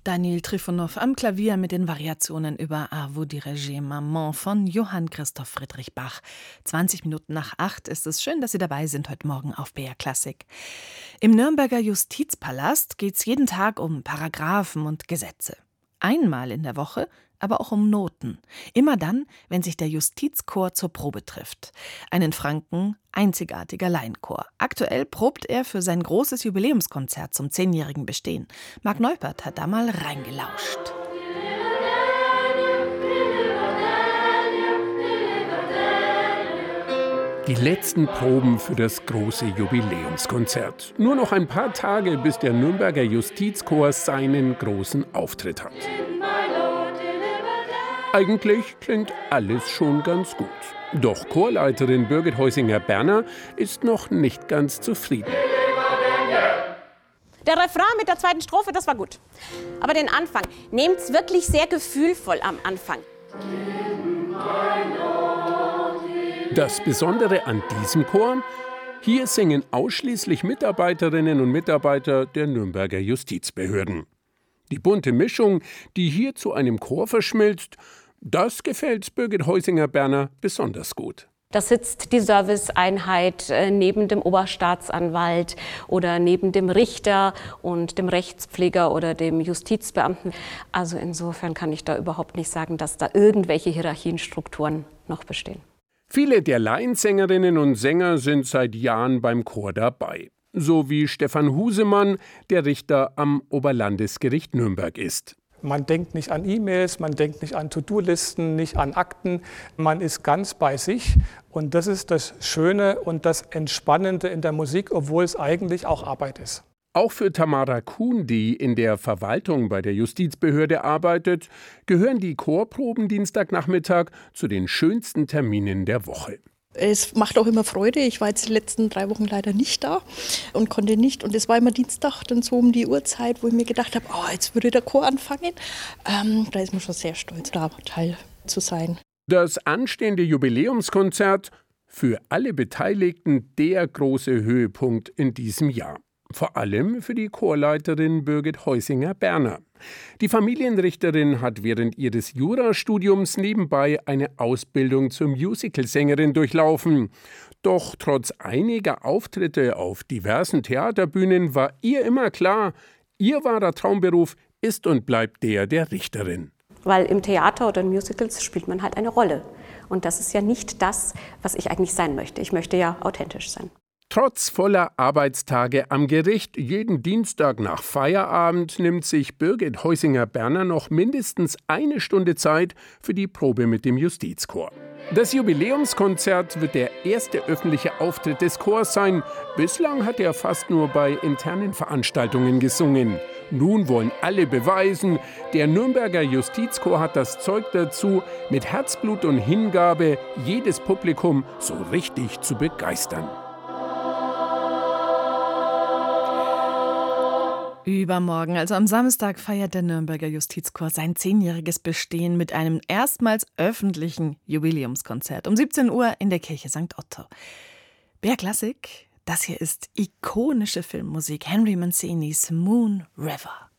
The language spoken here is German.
Daniel Trifonow am Klavier mit den Variationen über À vous diriger Maman von Johann Christoph Friedrich Bach. 20 Minuten nach 8 ist es schön, dass Sie dabei sind heute Morgen auf BR Klassik. Im Nürnberger Justizpalast geht es jeden Tag um Paragraphen und Gesetze. Einmal in der Woche aber auch um Noten. Immer dann, wenn sich der Justizchor zur Probe trifft. Ein in Franken einzigartiger Laienchor. Aktuell probt er für sein großes Jubiläumskonzert zum 10-jährigen Bestehen. Marc Neupert hat da mal reingelauscht. Die letzten Proben für das große Jubiläumskonzert. Nur noch ein paar Tage, bis der Nürnberger Justizchor seinen großen Auftritt hat. Eigentlich klingt alles schon ganz gut. Doch Chorleiterin Birgit Heusinger-Berner ist noch nicht ganz zufrieden. Der Refrain mit der zweiten Strophe, das war gut. Aber den Anfang, nehmt's wirklich sehr gefühlvoll am Anfang. Das Besondere an diesem Chor: Hier singen ausschließlich Mitarbeiterinnen und Mitarbeiter der Nürnberger Justizbehörden. Die bunte Mischung, die hier zu einem Chor verschmilzt, das gefällt Birgit Heusinger-Berner besonders gut. Da sitzt die Serviceeinheit neben dem Oberstaatsanwalt oder neben dem Richter und dem Rechtspfleger oder dem Justizbeamten. Also insofern kann ich da überhaupt nicht sagen, dass da irgendwelche Hierarchienstrukturen noch bestehen. Viele der Laiensängerinnen und Sänger sind seit Jahren beim Chor dabei. So wie Stefan Husemann, der Richter am Oberlandesgericht Nürnberg ist. Man denkt nicht an E-Mails, man denkt nicht an To-Do-Listen, nicht an Akten. Man ist ganz bei sich. Und das ist das Schöne und das Entspannende in der Musik, obwohl es eigentlich auch Arbeit ist. Auch für Tamara Kuhn, die in der Verwaltung bei der Justizbehörde arbeitet, gehören die Chorproben Dienstagnachmittag zu den schönsten Terminen der Woche. Es macht auch immer Freude. Ich war jetzt die letzten 3 Wochen leider nicht da und konnte nicht. Und es war immer Dienstag, dann so um die Uhrzeit, wo ich mir gedacht habe, jetzt würde der Chor anfangen. Da ist man schon sehr stolz, da Teil zu sein. Das anstehende Jubiläumskonzert, für alle Beteiligten der große Höhepunkt in diesem Jahr. Vor allem für die Chorleiterin Birgit Heusinger-Berner. Die Familienrichterin hat während ihres Jurastudiums nebenbei eine Ausbildung zur Musicalsängerin durchlaufen. Doch trotz einiger Auftritte auf diversen Theaterbühnen war ihr immer klar, ihr wahrer Traumberuf ist und bleibt der Richterin. Weil im Theater oder in Musicals spielt man halt eine Rolle. Und das ist ja nicht das, was ich eigentlich sein möchte. Ich möchte ja authentisch sein. Trotz voller Arbeitstage am Gericht jeden Dienstag nach Feierabend nimmt sich Birgit Heusinger-Berner noch mindestens 1 Stunde Zeit für die Probe mit dem Justizchor. Das Jubiläumskonzert wird der erste öffentliche Auftritt des Chors sein. Bislang hat er fast nur bei internen Veranstaltungen gesungen. Nun wollen alle beweisen, der Nürnberger Justizchor hat das Zeug dazu, mit Herzblut und Hingabe jedes Publikum so richtig zu begeistern. Übermorgen, also am Samstag, feiert der Nürnberger Justizchor sein 10-jähriges Bestehen mit einem erstmals öffentlichen Jubiläumskonzert um 17 Uhr in der Kirche St. Otto. BR Klassik, das hier ist ikonische Filmmusik, Henry Manzinis Moon River.